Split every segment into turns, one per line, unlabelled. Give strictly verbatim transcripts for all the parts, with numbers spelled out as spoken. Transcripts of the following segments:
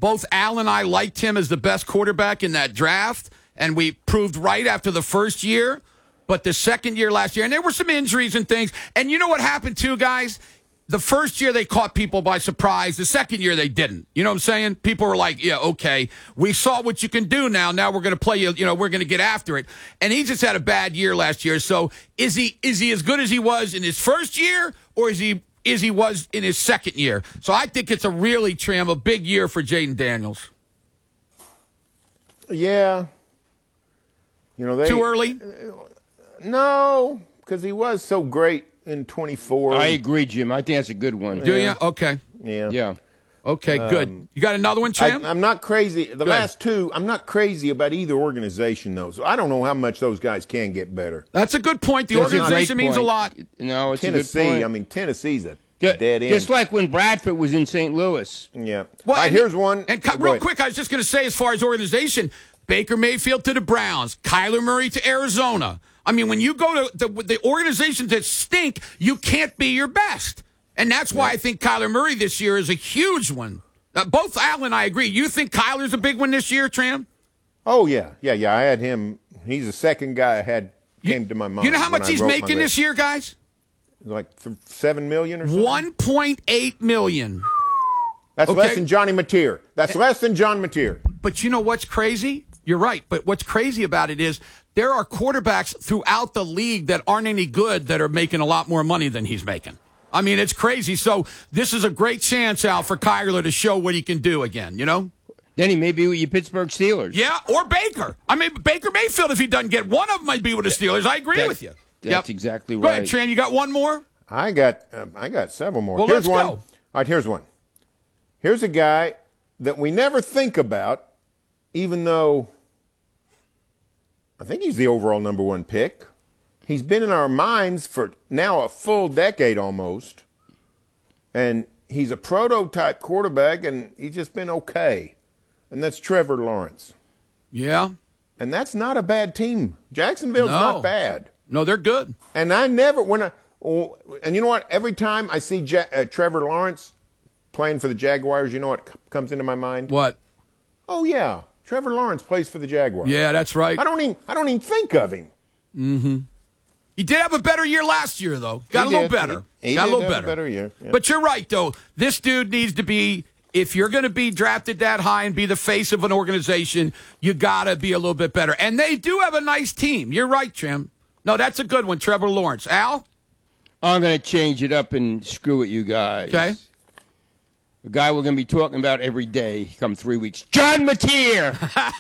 both Al and I liked him as the best quarterback in that draft, and we proved right after the first year. But the second year last year, and there were some injuries and things. And you know what happened too, guys? The first year they caught people by surprise. The second year they didn't. You know what I'm saying? People were like, yeah, okay, we saw what you can do now. Now we're going to play you, you know, we're going to get after it. And he just had a bad year last year. So is he is he as good as he was in his first year, or is he is he was in his second year? So I think it's a really, Tram, a big year for Jayden Daniels.
Yeah. You know, they,
Too early?
No, because he was so great in twenty-four.
I agree, Jim. I think that's a good one.
Do you? Okay.
Yeah.
Yeah.
Okay,
Um,
good. You got another one, Tram?
I, I'm not crazy. The
Good.
last two, I'm not crazy about either organization, though. So I don't know how much those guys can get better.
That's a good point. The
That's a great
organization means a
point.
lot.
No, it's a good
Tennessee,
point.
I mean, Tennessee's a
Ju-
dead end.
Just like when Bradford was in Saint Louis.
yeah.
Well,
All right,
and-
here's one.
And
Go
co- real
ahead.
quick, I was just going to say, as far as organization, Baker Mayfield to the Browns, Kyler Murray to Arizona. I mean, when you go to the, the organizations that stink, you can't be your best. And that's why I think Kyler Murray this year is a huge one. Uh, both Al and I agree. You think Kyler's a big one this year, Tram?
Oh, yeah. Yeah, yeah. I had him. He's the second guy I had came to my mind.
You know how
when
much
I
he's
wrote my
making
list.
this year, guys?
Like th- seven million or something?
one point eight million dollars.
That's
Okay.
less than Johnny Mateer. That's less than John Mateer.
But you know what's crazy? You're right. But what's crazy about it is there are quarterbacks throughout the league that aren't any good that are making a lot more money than he's making. I mean, it's crazy. So this is a great chance, Al, for Kyler to show what he can do again, you know?
Then he may be with your Pittsburgh Steelers.
Yeah, or Baker. I mean, Baker Mayfield, if he doesn't get one of them, might be with the Steelers. I agree
That-
with you.
That's
Yep.
exactly
Go ahead,
right.
Tran. You got one more?
I got um, I got several more.
Well,
here's
let's
one.
go.
All right, here's one. Here's a guy that we never think about, even though I think he's the overall number one pick. He's been in our minds for now a full decade almost. And he's a prototype quarterback, and he's just been okay. And that's Trevor Lawrence.
Yeah.
And that's not a bad team. Jacksonville's
No.
not bad.
No, they're good.
And I never, when I, oh, and you know what? Every time I see ja- uh, Trevor Lawrence playing for the Jaguars, you know what c- comes into my mind?
What?
Oh yeah, Trevor Lawrence plays for the Jaguars.
Yeah, that's right.
I don't even, I don't even think of him.
He did have a better year last year, though. Got
He
a little
did.
better.
He, he
Got
did
a little
have
better.
a better year. Yeah.
But you're right, though. This dude needs to be, if you're going to be drafted that high and be the face of an organization, you got to be a little bit better. And they do have a nice team. You're right, Jim. No, that's a good one, Trevor Lawrence. Al?
I'm going to change it up and screw with you guys.
Okay.
A guy we're going to be talking about every day come three weeks. John Mateer.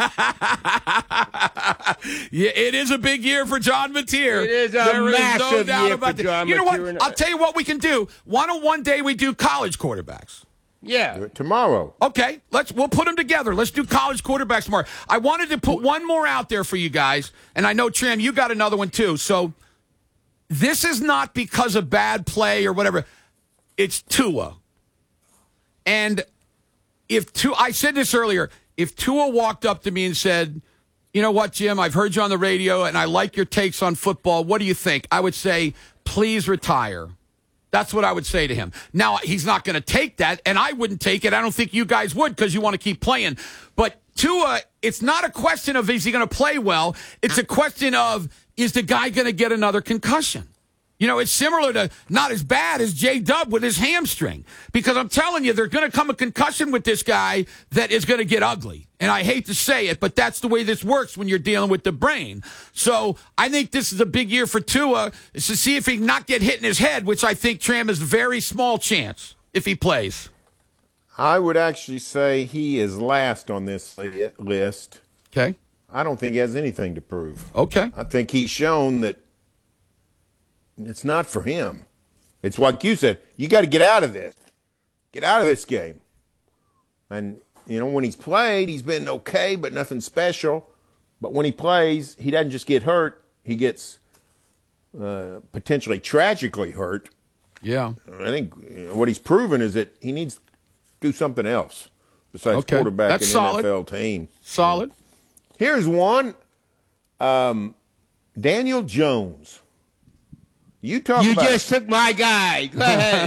Yeah, it is a big year for John Mateer.
It is a
There is no
massive
doubt
year
about
for
that.
John
You know
Mateer
what?
and-
I'll tell you what we can do. Why don't one day we do college quarterbacks?
Yeah.
Tomorrow.
Okay, let's we'll put them together. Let's do college quarterbacks tomorrow. I wanted to put one more out there for you guys, and I know Tram, you got another one too. So this is not because of bad play or whatever. It's Tua. And if Tua, I said this earlier, if Tua walked up to me and said, "You know what, Jim? I've heard you on the radio, and I like your takes on football. What do you think?" I would say, "Please retire." That's what I would say to him. Now, he's not going to take that, and I wouldn't take it. I don't think you guys would because you want to keep playing. But Tua, it's not a question of is he going to play well. It's a question of is the guy going to get another concussion? You know, it's similar to not as bad as J-Dub with his hamstring. Because I'm telling you, there's going to come a concussion with this guy that is going to get ugly. And I hate to say it, but that's the way this works when you're dealing with the brain. So I think this is a big year for Tua, is to see if he can not get hit in his head, which I think Tram is a very small chance if he plays.
I would actually say he is last on this li- list.
Okay.
I don't think he has anything to prove.
Okay.
I think he's shown that it's not for him. It's like you said, you got to get out of this. Get out of this game. And, you know, when he's played, he's been okay, but nothing special. But when he plays, he doesn't just get hurt. He gets uh, potentially tragically hurt.
Yeah.
I think you know, what he's proven is that he needs to do something else besides
Okay.
quarterback
That's
in an
solid.
N F L team.
Solid.
Here's one. Um, Daniel Jones. You talk
You
about
just took my guy. Go ahead.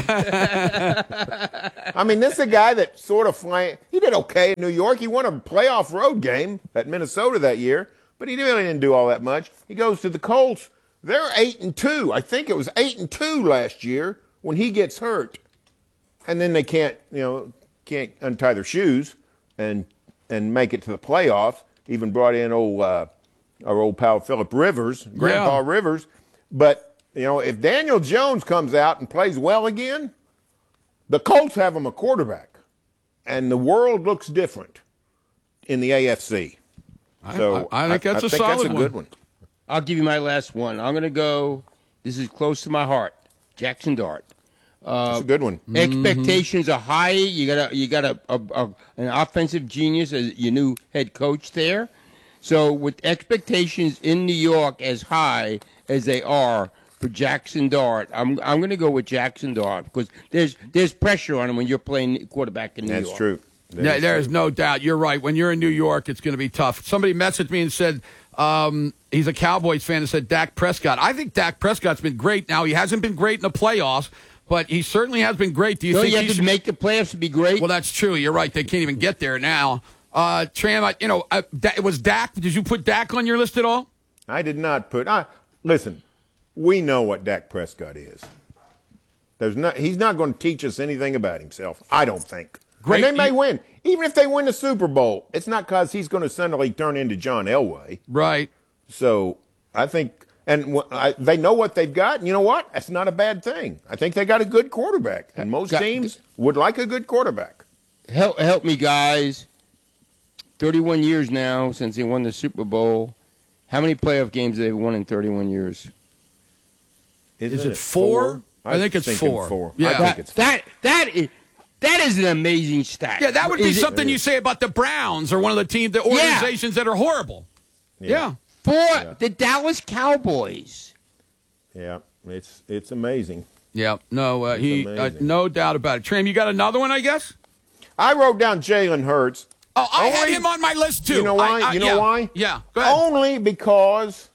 I mean, this is a guy that sort of flying. He did okay in New York. He won a playoff road game at Minnesota that year, but he really didn't do all that much. He goes to the Colts. They're eight and two. I think it was eight and two last year when he gets hurt, and then they can't, you know, can't untie their shoes and and make it to the playoffs. Even brought in old uh, our old pal Phillip Rivers, Grandpa
Yeah.
Rivers, but. You know, if Daniel Jones comes out and plays well again, the Colts have him a quarterback, and the world looks different in the A F C. So
I, I think that's
I
a
think
solid
that's a
one.
good one.
I'll give you my last one. I'm going to go, this is close to my heart, Jackson Dart.
That's a good one.
Expectations are high. You got a, you got a, a, a an offensive genius as your new head coach there. So with expectations in New York as high as they are for Jackson Dart, I'm I'm going to go with Jackson Dart because there's there's pressure on him when you're playing quarterback in New
That's
York.
true. That
Yeah,
is
there
true.
is no doubt. You're right. When you're in New York, it's going to be tough. Somebody messaged me and said um, he's a Cowboys fan and said Dak Prescott. I think Dak Prescott's been great. Now, he hasn't been great in the playoffs, but he certainly has been great. Do you
Don't
think
you
he
have to
should
make the playoffs to be great?
Well, that's true. You're right. They can't even get there now. Uh, Tram, I, you know, uh, Da- was Dak. Did you put Dak on your list at all?
I did not put. I listen. We know what Dak Prescott is. There's not. He's not going to teach us anything about himself. I don't think.
Great.
And they may
You-
win. Even if they win the Super Bowl, it's not because he's going to suddenly turn into John Elway.
Right.
So I think, and wh- I, they know what they've got. And you know what? That's not a bad thing. I think they got a good quarterback, and most
Got-
teams would like a good quarterback.
help help me, guys. thirty-one years now since they won the Super Bowl. How many playoff games have they won in thirty-one years?
Isn't
Is it four? I think it's
thinking
four.
four.
Yeah.
I think it's four.
That that is that is an amazing stat.
Yeah, that would be
Is it-
something you say about the Browns or one of the teams, the organizations that are horrible. Yeah.
for the Dallas Cowboys.
Yeah, it's it's amazing.
Yeah. No, uh, he, uh,
amazing.
no doubt about it. Tram, you got another one, I guess?
I wrote down Jalen Hurts.
Oh, I had
Only-
him on my list too.
You know why?
I- I-
you know
yeah.
why?
Yeah. Go ahead.
Only because,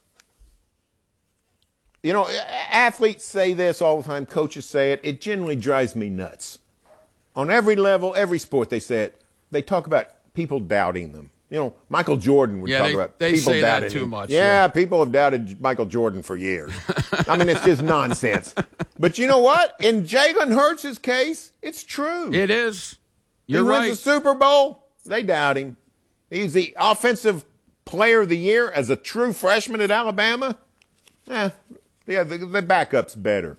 you know, athletes say this all the time. Coaches say it. It generally drives me nuts. On every level, every sport, they say it. They talk about people doubting them. You know, Michael Jordan would
Yeah,
talk
they-
about
they
people
say that
doubting
too
him.
much,
Yeah,
yeah.
people have doubted Michael Jordan for years. I mean, it's just nonsense. But you know what? In Jalen Hurts' case, it's true.
It is. You're
he
right.
wins the Super Bowl, they doubt him. He's the offensive player of the year as a true freshman at Alabama. Eh, yeah, the, the backup's better.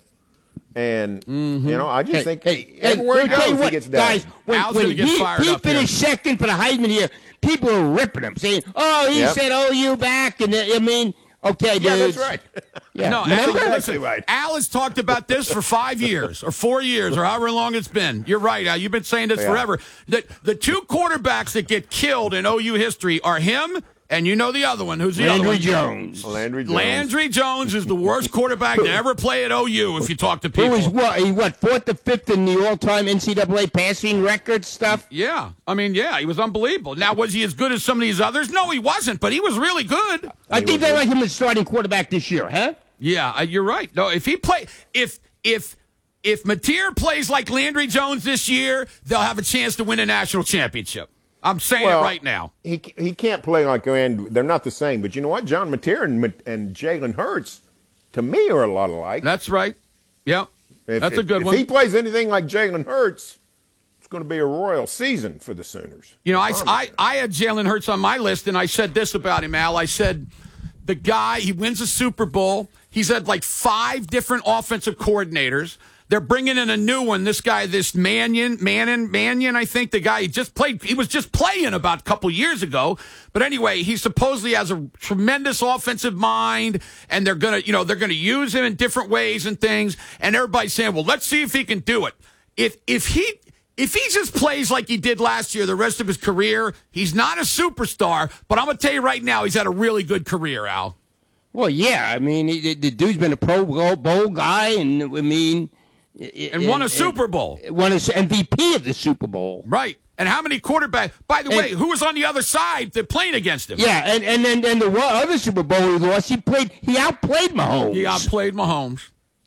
And, you know, I just think
hey,
everywhere
hey,
he
let me tell
goes,
you
he
what,
gets doubted.
guys, when,
Al's
when
gonna get
he,
fired
he
up here.
finished second for the Heisman here, people are ripping him, saying, oh, he
Yep.
said O U back. And I mean, okay,
Yeah,
dudes.
that's right.
Yeah.
No, Al,
Remember?
listen,
right.
Al has talked about this for five years or four years or however long it's been. You're right, Al. You've been saying this
Yeah.
forever. The, the two quarterbacks that get killed in O U history are him and you know the other one. Who's the other
Landry
one?
Jones.
Landry Jones.
Landry Jones is the worst quarterback to ever play at O U if you talk to
Who
people.
was what? He what? Fourth or fifth in the all-time N C double A passing record stuff.
Yeah. I mean, yeah, he was unbelievable. Now, was he as good as some of these others? No, he wasn't, but he was really good.
I think they like him as starting quarterback this year, huh?
Yeah, uh, you're right. No, if he play, if if if Mateer plays like Landry Jones this year, they'll have a chance to win a national championship. I'm saying
Well,
it right now.
He he can't play like Landry. They're not the same. But you know what? John Mateer and, Ma- and Jalen Hurts, to me, are a lot alike.
That's right. Yep,
If-
that's a
if-
good
if
one.
he plays anything like Jalen Hurts, it's going to be a royal season for the Sooners.
You know, I,
promise
I,
you.
I had Jalen Hurts on my list, and I said this about him, Al. I said, the guy, he wins a Super Bowl. He's had like five different offensive coordinators. They're bringing in a new one. This guy, this Mannion, Mannion, Mannion, I think the guy he just played, he was just playing about a couple years ago. But anyway, he supposedly has a tremendous offensive mind, and they're gonna, you know, they're gonna use him in different ways and things. And everybody's saying, well, let's see if he can do it. If if he if he just plays like he did last year, the rest of his career, he's not a superstar. But I'm gonna tell you right now, he's had a really good career, Al.
Well, yeah. I mean, he, the, the dude's been a Pro Bowl guy, and I mean,
And won a Super Bowl.
Won a M V P of the Super Bowl.
Right. And how many quarterbacks? By the
And-
way, who was on the other side that playing against him?
Yeah, and and then and the one other Super Bowl he lost, he played, he outplayed Mahomes.
He outplayed Mahomes.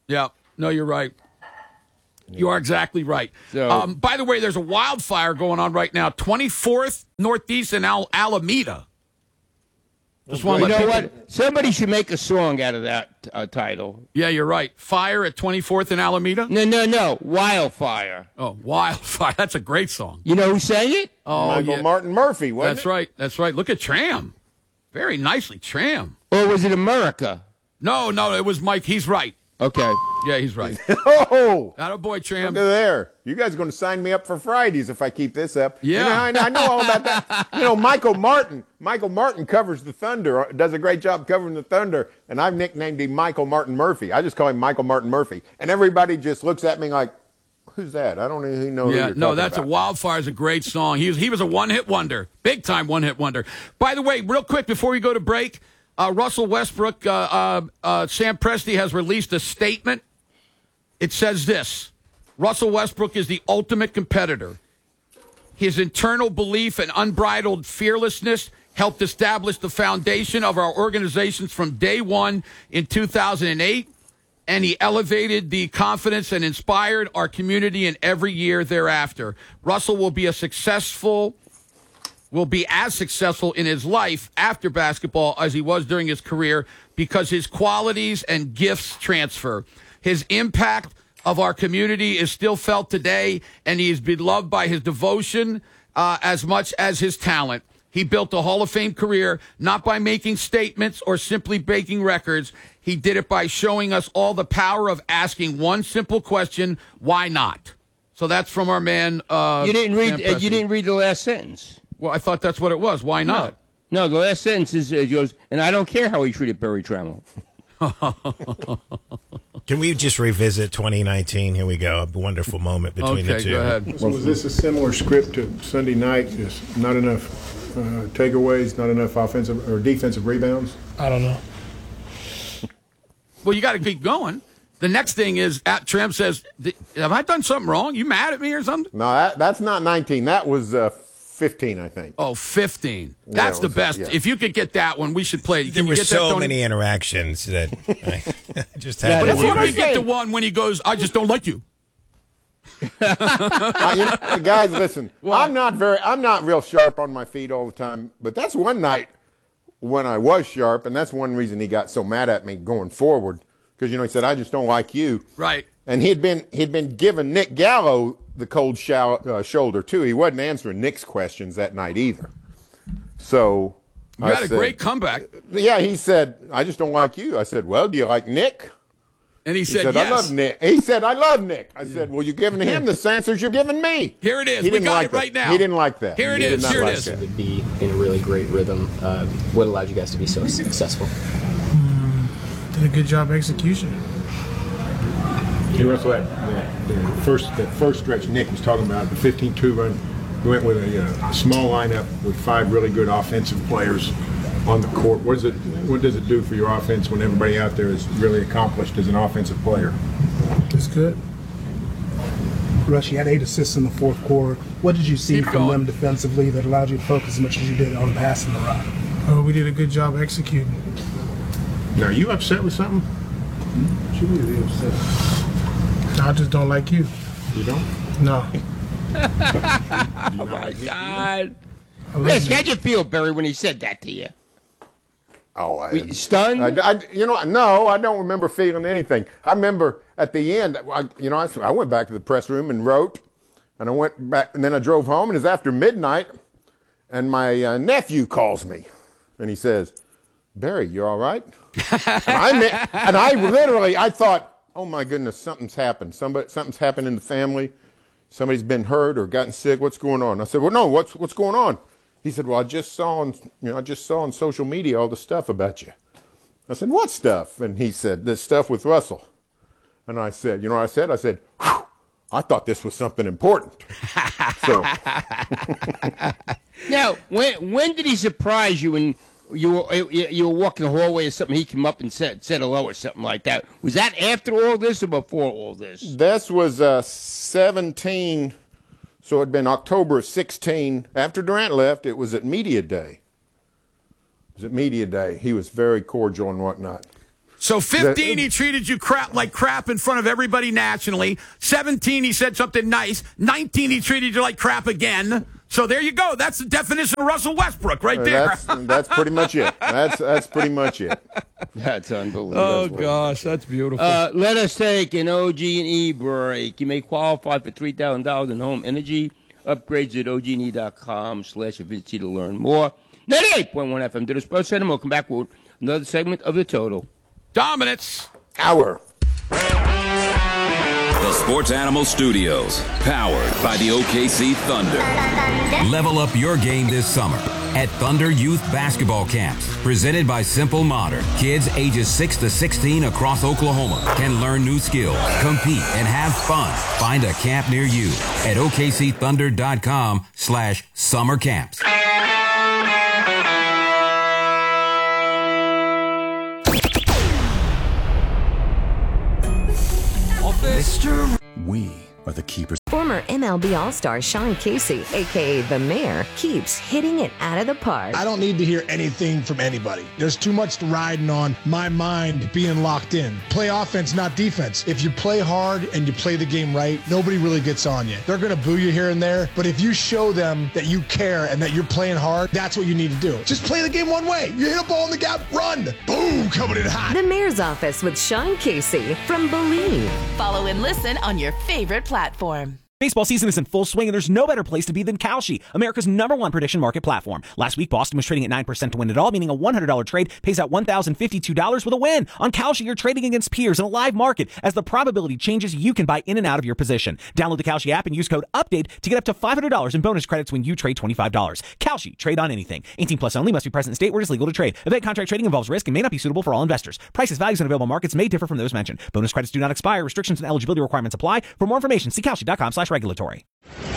Yeah. No, you're right. You are exactly right.
So-
um, by the way, there's a wildfire going on right now, twenty-fourth Northeast in Al- Alameda. Just want
You
to
know
let people-
what? Somebody should make a song out of that uh, title.
Yeah, you're right. Fire at twenty-fourth in Alameda?
No, no, no. Wildfire.
Oh, wildfire. That's a great song.
You know who sang it?
Oh,
Michael
yeah.
Martin Murphy, wasn't
That's
it?
right. That's right. Look at Tram. Very nicely, Tram.
Or was it America?
No, no, it was Mike. He's right.
Okay.
Yeah, he's right.
Oh,
Not a boy,
look
Tram.
at there. You guys are going to sign me up for Fridays if I keep this up.
Yeah.
You know, I, I know all about that. You know, Michael Martin. Michael Martin covers the Thunder, does a great job covering the Thunder, and I've nicknamed him Michael Martin Murphy. I just call him Michael Martin Murphy. And everybody just looks at me like, who's that? I don't even know who
Yeah,
you're
no,
talking
that's
about.
a Wildfire is a great song. He was, he was a one-hit wonder, big-time one-hit wonder. By the way, real quick before we go to break, uh, Russell Westbrook, uh, uh, uh, Sam Presti has released a statement. It says this: Russell Westbrook is the ultimate competitor. His internal belief and unbridled fearlessness helped establish the foundation of our organizations from day one in two thousand eight, and he elevated the confidence and inspired our community in every year thereafter. Russell will be a successful, will be as successful in his life after basketball as he was during his career because his qualities and gifts transfer. His impact of our community is still felt today, and he is beloved by his devotion uh, as much as his talent. He built a Hall of Fame career not by making statements or simply breaking records. He did it by showing us all the power of asking one simple question: why not? So that's from our man. Uh,
You didn't read.
Sam
Uh, you
Presti.
didn't read the last sentence.
Well, I thought that's what it was. Why not?
No, the last sentence is uh, it goes, and I don't care how he treated Barry Trammell.
Can we just revisit twenty nineteen? Here we go. A wonderful moment between the
Okay,
two.
go ahead.
So was this a similar script to Sunday night? Just not enough uh, takeaways, not enough offensive or defensive rebounds?
I don't know.
Well, you got to keep going. The next thing is, at Tram says, "Have I done something wrong? You mad at me or something?"
No, that, that's not nineteen. That was uh, fifteen, I think.
Oh, fifteen.
Yeah,
That's
it
the
was-
best.
yeah.
If you could get that one, we should play. Can
There
you
were
get that,
so
Tony?
many interactions that I just
Yeah,
had
But
to
if
that's
you
what
could
I'm
get the
saying.
one when he goes, "I just don't like you."
Uh, you know, guys, listen. I'm not very. I'm not real sharp on my feet all the time. But that's one night when I was sharp, and that's one reason he got so mad at me going forward. Because you know he said, "I just don't like you."
Right.
And he'd been he'd been giving Nick Gallo the cold shou- uh, shoulder too. He wasn't answering Nick's questions that night either. So
You
I
had a
said-
great comeback.
Yeah, he said, "I just don't like you." I said, "Well, do you like Nick?"
And he
He
said,
said,
yes.
"I love Nick." He said, "I love Nick." I said, "Well, you're giving him the answers you're giving me."
Here it is.
He
We
didn't
got
like
it
that.
right now.
He didn't like that.
Here it
He did
is.
not
Here it
like
is.
that.
To be in a really great rhythm. Uh, what allowed you guys to be so successful?
Did a good job execution.
You know, that, that, the first that first stretch Nick was talking about, the fifteen two run. We went with a, uh, small lineup with five really good offensive players on the court. What does it What does it do for your offense when everybody out there is really accomplished as an offensive player?
It's good.
Rush, you had eight assists in the fourth quarter. What did you see
Keep
from
going.
them defensively that allowed you to focus as much as you did on passing the rock?
Oh, we did a good job executing.
Now, are you upset with something?
I just don't like you.
You don't?
No.
Oh my God!
I love
Yes,
you.
how'd you feel, Barry, when he said that to you?
Oh, I,
Were you stunned?
I, I- you know, no, I don't remember feeling anything. I remember at the end, I, you know, I, I went back to the press room and wrote, and I went back, and then I drove home, and it was after midnight, and my uh, nephew calls me, and he says, "Barry, you all right?" and, I meant, and I literally, I thought, "Oh my goodness, something's happened. Somebody, something's happened in the family. Somebody's been hurt or gotten sick. What's going on?" I said, "Well, no, what's what's going on?" He said, "Well, I just saw on, you know, I just saw on social media all the stuff about you." I said, "What stuff?" And he said, "This stuff with Russell." And I said, "You know what I said?" I said, "Whew, I thought this was something important." So
Now, when when did he surprise you when you were you, you were walking the hallway or something? He came up and said said hello or something like that. Was that after all this or before all this?
this was uh, seventeen, so it had been October of sixteen. After Durant left, it was at Media Day. It was at Media Day. He was very cordial and whatnot.
So fifteen, he treated you crap like crap in front of everybody nationally. seventeen, he said something nice. nineteen, he treated you like crap again. So there you go. That's the definition of Russell Westbrook right there.
That's, that's pretty much it. That's that's pretty much it.
That's unbelievable.
Oh, gosh, that's beautiful.
Uh, let us take an O G and E break. You may qualify for three thousand dollars in home energy upgrades at O G and E dot com slash Vinci to learn more. ninety-eight point one F M to the Sports Center. We'll come back with another segment of The Total.
Dominance.
Hour.
The Sports Animal Studios, powered by the O K C Thunder.
Level up your game this summer at Thunder Youth Basketball Camps. Presented by Simple Modern. Kids ages six to sixteen across Oklahoma can learn new skills, compete, and have fun. Find a camp near you at O K C thunder dot com slash summer camps.
We are the keepers.
Former M L B All-Star Sean Casey, a k a. The Mayor, keeps hitting it out of the park.
I don't need to hear anything from anybody. There's too much riding on my mind being locked in. Play offense, not defense. If you play hard and you play the game right, nobody really gets on you. They're going to boo you here and there, but if you show them that you care and that you're playing hard, that's what you need to do. Just play the game one way. You hit a ball in the gap, run. Boom, coming in hot.
The Mayor's Office with Sean Casey from Believe.
Follow and listen on your favorite platform.
Baseball season is in full swing, and there's no better place to be than Kalshi, America's number one prediction market platform. Last week, Boston was trading at nine percent to win it all, meaning a one hundred dollars trade pays out one thousand fifty-two dollars with a win. On Kalshi, you're trading against peers in a live market. As the probability changes, you can buy in and out of your position. Download the Kalshi app and use code UPDATE to get up to five hundred dollars in bonus credits when you trade twenty-five dollars. Kalshi, trade on anything. eighteen plus only, must be present in state where it is legal to trade. Event contract trading involves risk and may not be suitable for all investors. Prices, values, and available markets may differ from those mentioned. Bonus credits do not expire. Restrictions and eligibility requirements apply. For more information, see kalshi dot com slash regulatory.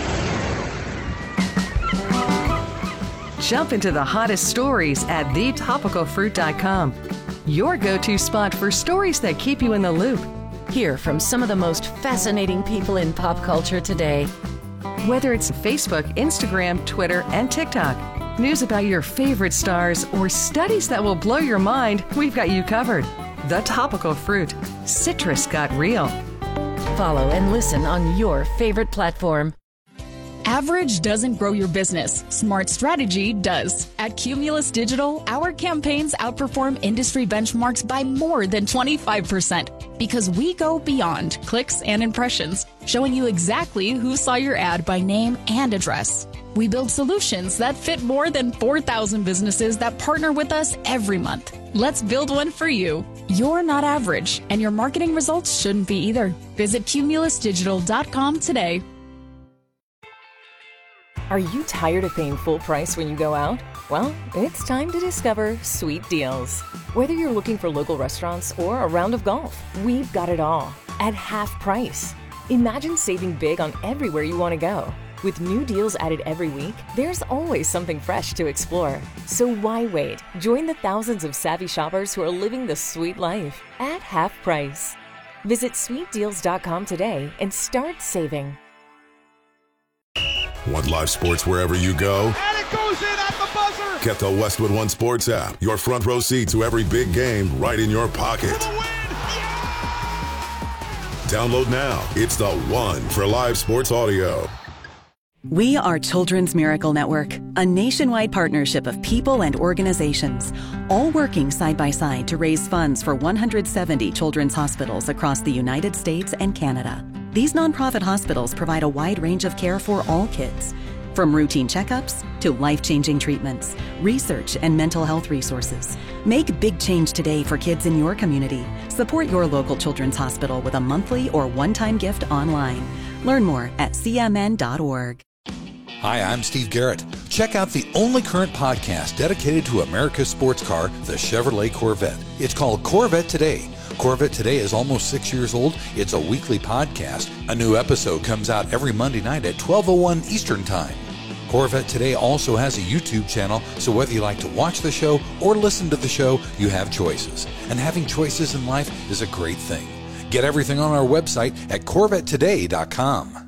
Jump into the hottest stories at the topical fruit dot com. Your go-to spot for stories that keep you in the loop.
Hear from some of the most fascinating people in pop culture today.
Whether it's Facebook, Instagram, Twitter, and TikTok, news about your favorite stars, or studies that will blow your mind, we've got you covered. The Topical Fruit. Citrus got real.
Follow and listen on your favorite platform.
Average doesn't grow your business. Smart strategy does. At Cumulus Digital, our campaigns outperform industry benchmarks by more than twenty-five percent because we go beyond clicks and impressions, showing you exactly who saw your ad by name and address. We build solutions that fit more than four thousand businesses that partner with us every month. Let's build one for you. You're not average, and your marketing results shouldn't be either. Visit cumulus digital dot com today.
Are you tired of paying full price when you go out? Well, it's time to discover Sweet Deals. Whether you're looking for local restaurants or a round of golf, we've got it all at half price. Imagine saving big on everywhere you want to go. With new deals added every week, there's always something fresh to explore. So why wait? Join the thousands of savvy shoppers who are living the sweet life at half price. Visit sweet deals dot com today and start saving.
Want live sports wherever you go?
And it goes in at the buzzer!
Get the Westwood One Sports app. Your front row seat to every big game right in your pocket.
For the win! Yeah!
Download now. It's the one for live sports audio.
We are Children's Miracle Network, a nationwide partnership of people and organizations, all working side by side to raise funds for one hundred seventy children's hospitals across the United States and Canada. These nonprofit hospitals provide a wide range of care for all kids, from routine checkups to life-changing treatments, research, and mental health resources. Make big change today for kids in your community. Support your local children's hospital with a monthly or one-time gift online. Learn more at c m n dot org.
Hi, I'm Steve Garrett. Check out the only current podcast dedicated to America's sports car, the Chevrolet Corvette. It's called Corvette Today. Corvette Today is almost six years old. It's a weekly podcast. A new episode comes out every Monday night at twelve oh one Eastern Time. Corvette Today also has a YouTube channel, so whether you like to watch the show or listen to the show, you have choices. And having choices in life is a great thing. Get everything on our website at corvette today dot com.